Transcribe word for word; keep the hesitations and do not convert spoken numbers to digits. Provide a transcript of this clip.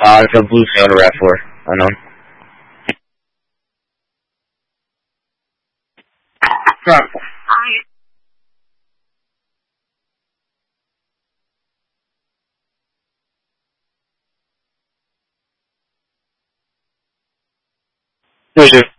Uh, it's a blue sail to R A V four, unknown. Drop. Two, two.